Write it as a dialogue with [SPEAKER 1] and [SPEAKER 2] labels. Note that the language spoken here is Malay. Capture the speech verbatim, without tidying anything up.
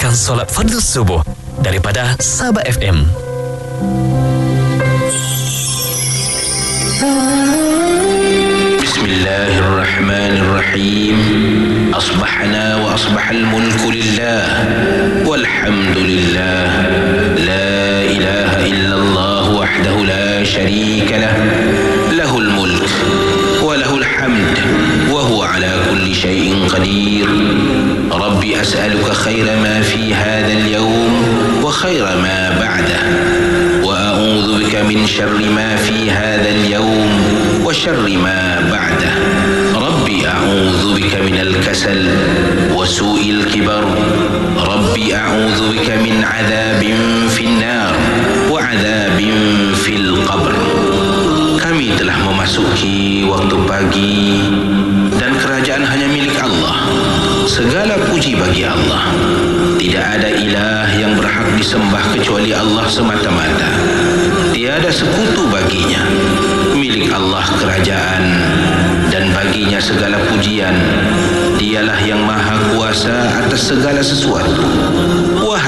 [SPEAKER 1] mendengarkan solat fardu subuh daripada Sabah F M.
[SPEAKER 2] Bismillahirrahmanirrahim. Asbahna wa asbahal mulku lillah walhamdulillah la ilaha illallah wahdahu la syarika lah lahul mulk wa lahul hamd wa huwa ala kulli syai'in qadir. Rabbi as'aluka khaira ma fi hadzal yawm wa khaira ma ba'dah wa a'udzu bika min syarri ma fi hadzal yawm wa syarri ma ba'dah. Rabbi a'udzu bika minal kasal wa su'il kibar. Rabbi a'udzu bika min 'adzabin finnar wa 'adzabin fil qabr. Kami telah memasuki waktu pagi dan kerajaan hanya milik Allah. Segala puji bagi Allah. Tidak ada ilah yang berhak disembah kecuali Allah semata-mata. Tiada sekutu baginya. Milik Allah kerajaan dan baginya segala pujian. Dialah yang maha kuasa atas segala sesuatu. Wahai